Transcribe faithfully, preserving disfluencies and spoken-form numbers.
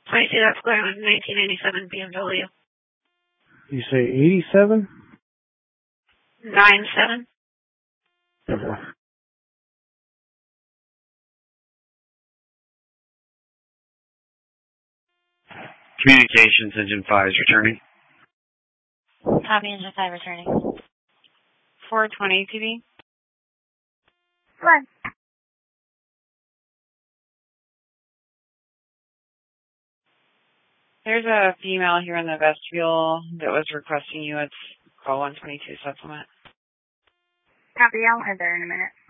I see that's going on nineteen eighty-seven B M W. You say eighty-seven? Nine seven. Okay. Communications, Engine five is returning. Copy, Engine five returning. four twenty T V. One. There's a female here in the vestibule that was requesting you. It's call one twenty-two supplement. Copy, I'll head there in a minute.